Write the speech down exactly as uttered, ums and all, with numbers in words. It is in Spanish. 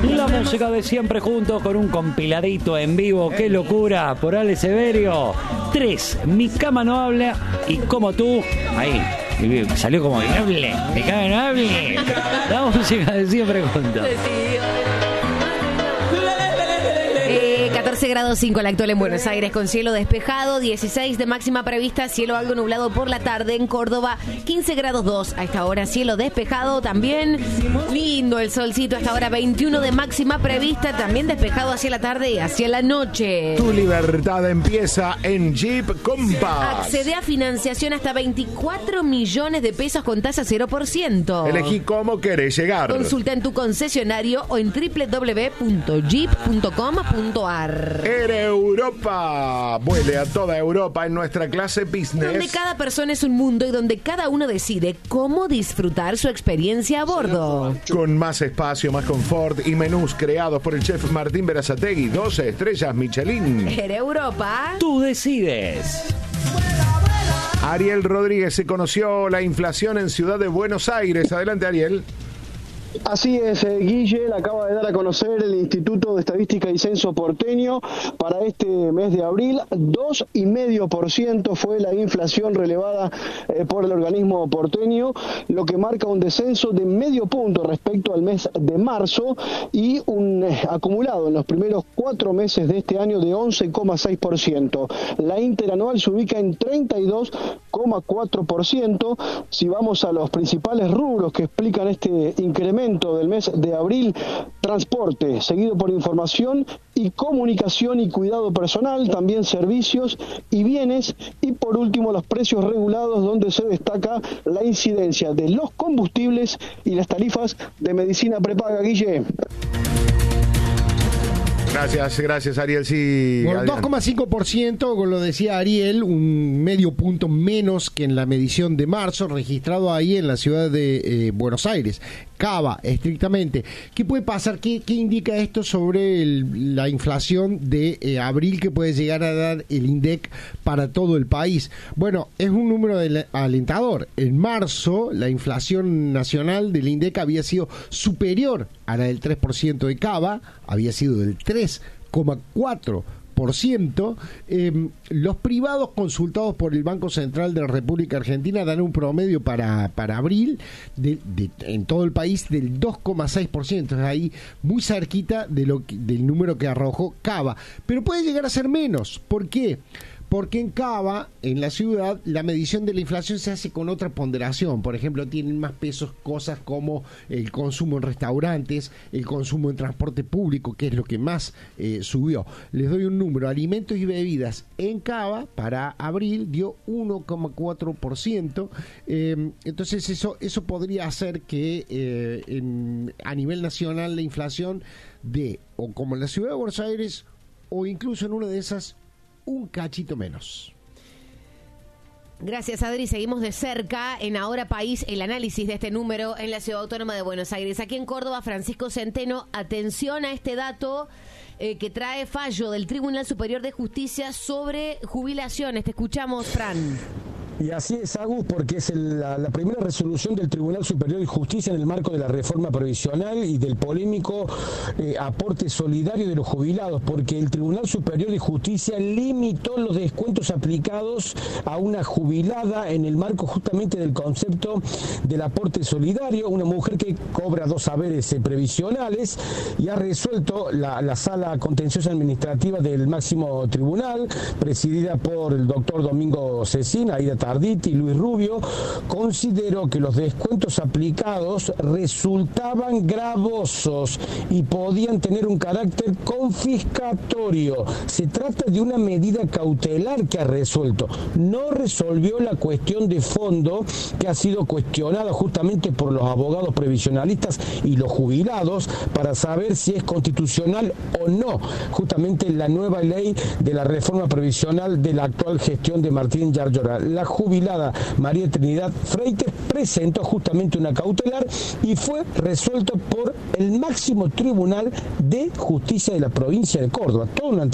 La música de Siempre Juntos con un compiladito en vivo. ¡Qué locura! Por Ale Severio. Tres, Mi cama no habla y Como tú. Ahí, salió como hable. Mi cama no hable. La música de Siempre Juntos. catorce grados cinco la actual en Buenos Aires, con cielo despejado, dieciséis de máxima prevista, cielo algo nublado por la tarde en Córdoba, quince grados dos a esta hora, cielo despejado también, lindo el solcito a esta hora, veintiuno de máxima prevista, también despejado hacia la tarde y hacia la noche. Tu libertad empieza en Jeep Compass. Accede a financiación hasta veinticuatro millones de pesos con tasa cero por ciento. Elegí cómo querés llegar. Consulta en tu concesionario o en doble u doble u doble u punto jeep punto com punto a r. Air Europa. Vuele a toda Europa en nuestra clase business. Donde cada persona es un mundo y donde cada uno decide cómo disfrutar su experiencia a bordo. Con más espacio, más confort y menús creados por el chef Martín Berazategui. doce estrellas Michelin. Air Europa. Tú decides. Ariel Rodríguez, se conoció la inflación en Ciudad de Buenos Aires. Adelante, Ariel. Así es, eh, Guille, le acaba de dar a conocer el Instituto de Estadística y Censo porteño para este mes de abril. dos coma cinco por ciento fue la inflación relevada eh, por el organismo porteño, lo que marca un descenso de medio punto respecto al mes de marzo y un eh, acumulado en los primeros cuatro meses de este año de once coma seis por ciento. La interanual se ubica en treinta y dos coma cuatro por ciento. Si vamos a los principales rubros que explican este incremento del mes de abril: transporte, seguido por información y comunicación y cuidado personal, también servicios y bienes, y por último los precios regulados, donde se destaca la incidencia de los combustibles y las tarifas de medicina prepaga. Guille. Gracias, gracias Ariel. Sí, bueno, dos coma cinco por ciento, como lo decía Ariel, un medio punto menos que en la medición de marzo, registrado ahí en la ciudad de eh, Buenos Aires. Cava, estrictamente. ¿Qué puede pasar? ¿Qué, qué indica esto sobre el, la inflación de eh, abril que puede llegar a dar el INDEC para todo el país? Bueno, es un número de, alentador. En marzo, la inflación nacional del INDEC había sido superior a la del tres por ciento de Cava, había sido del tres coma cuatro por ciento. Eh, los privados consultados por el Banco Central de la República Argentina dan un promedio para, para abril de, de, en todo el país del dos coma seis por ciento, es ahí muy cerquita de lo que, del número que arrojó Cava, pero puede llegar a ser menos. ¿Por qué? Porque en Cava, en la ciudad, la medición de la inflación se hace con otra ponderación. Por ejemplo, tienen más pesos cosas como el consumo en restaurantes, el consumo en transporte público, que es lo que más eh, subió. Les doy un número: alimentos y bebidas en Cava para abril dio uno coma cuatro por ciento. Eh, entonces eso, eso podría hacer que eh, en, a nivel nacional la inflación de, o como en la ciudad de Buenos Aires, o incluso en una de esas, un cachito menos. Gracias, Adri. Seguimos de cerca en Ahora País el análisis de este número en la Ciudad Autónoma de Buenos Aires. Aquí en Córdoba, Francisco Centeno, atención a este dato eh, que trae fallo del Tribunal Superior de Justicia sobre jubilaciones. Te escuchamos, Fran. Y así es, Agus, porque es el, la, la primera resolución del Tribunal Superior de Justicia en el marco de la reforma previsional y del polémico eh, aporte solidario de los jubilados, porque el Tribunal Superior de Justicia limitó los descuentos aplicados a una jubilada en el marco justamente del concepto del aporte solidario, una mujer que cobra dos haberes eh, previsionales, y ha resuelto la, la Sala Contenciosa Administrativa del Máximo Tribunal, presidida por el doctor Domingo Cecina, Aida Tarditi y Luis Rubio. Consideró que los descuentos aplicados resultaban gravosos y podían tener un carácter confiscatorio. Se trata de una medida cautelar que ha resuelto. No resolvió la cuestión de fondo que ha sido cuestionada justamente por los abogados previsionalistas y los jubilados para saber si es constitucional o no justamente la nueva ley de la reforma previsional de la actual gestión de Martín Yarlora. La jubilada María Trinidad Freites presentó justamente una cautelar y fue resuelto por el máximo tribunal de justicia de la provincia de Córdoba. Todo una